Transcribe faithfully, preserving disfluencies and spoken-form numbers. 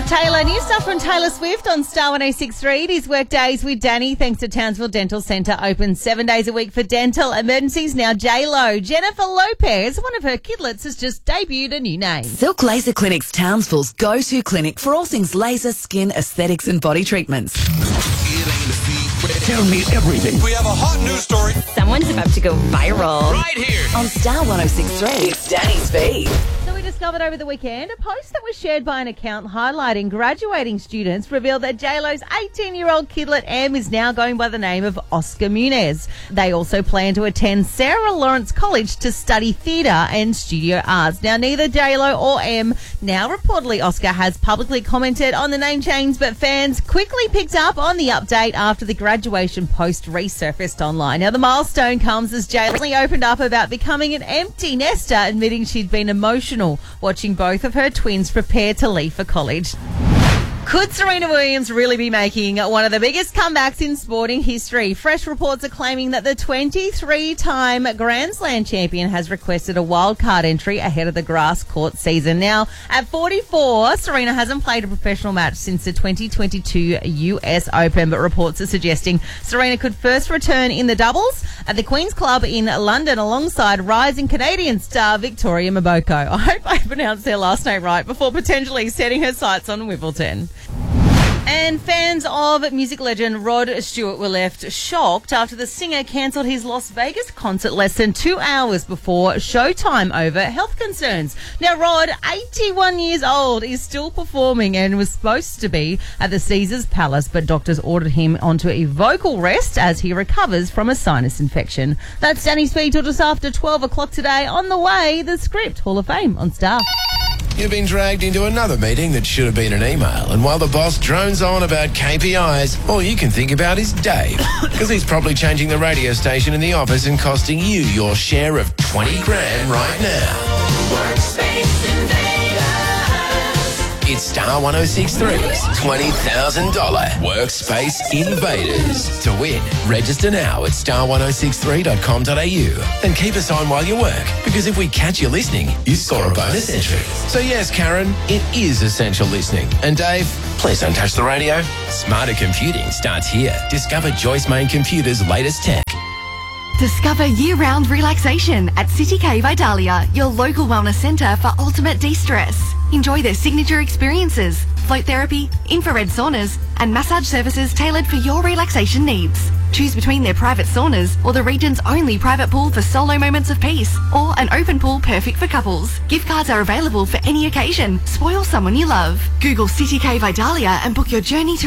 Taylor, new stuff from Taylor Swift on Star one oh six point three. It is Workdays with Danny, thanks to Townsville Dental Centre, open seven days a week for dental emergencies. Now J-Lo, Jennifer Lopez, one of her kidlets, has just debuted a new name. Silk Laser Clinic's Townsville's go-to clinic for all things laser, skin, aesthetics and body treatments. Tell me everything. We have a hot news story. Someone's about to go viral. Right here. On Star one oh six point three, it's Danny's Feed. So we discovered over the weekend a post that was shared by an account highlighting graduating students revealed that J-Lo's eighteen-year-old kidlet Em is now going by the name of Oscar Muniz. They also plan to attend Sarah Lawrence College to study theatre and studio arts. Now, neither J-Lo or Em, now reportedly Oscar, has publicly commented on the name change, but fans quickly picked up on the update after the graduation post resurfaced online. Now, the milestone comes as J-Lo opened up about becoming an empty nester, admitting she'd been emotional watching both of her twins prepare to leave for college. Could Serena Williams really be making one of the biggest comebacks in sporting history? Fresh reports are claiming that the twenty-three-time Grand Slam champion has requested a wildcard entry ahead of the grass court season. Now, at forty-four, Serena hasn't played a professional match since the twenty twenty-two U S Open, but reports are suggesting Serena could first return in the doubles at the Queen's Club in London alongside rising Canadian star Victoria Mboko. I hope I pronounced their last name right before potentially setting her sights on Wimbledon. And fans of music legend Rod Stewart were left shocked after the singer cancelled his Las Vegas concert less than two hours before showtime over health concerns. Now, Rod, eighty-one years old, is still performing and was supposed to be at the Caesars Palace, but doctors ordered him onto a vocal rest as he recovers from a sinus infection. That's Danny Speed till just after twelve o'clock today. On the way, the Script Hall of Fame on Star. You've been dragged into another meeting that should have been an email, and while the boss drones on about K P Is, all you can think about is Dave, because he's probably changing the radio station in the office and costing you your share of twenty grand right now. Workspace Invaders. It's Star one oh six point three's twenty thousand dollars Workspace Invaders. To win, register now at star one oh six three dot com dot a u and keep us on while you work, because if we catch you listening, you score a bonus entry. So yes, Karen, it is essential listening. And Dave, please don't touch the radio. Smarter computing starts here. Discover Joyce Main Computer's latest tech. Discover year-round relaxation at City K Vidalia, your local wellness centre for ultimate de-stress. Enjoy their signature experiences, float therapy, infrared saunas, and massage services tailored for your relaxation needs. Choose between their private saunas or the region's only private pool for solo moments of peace, or an open pool perfect for couples. Gift cards are available for any occasion. Spoil someone you love. Google City K Vidalia and book your journey to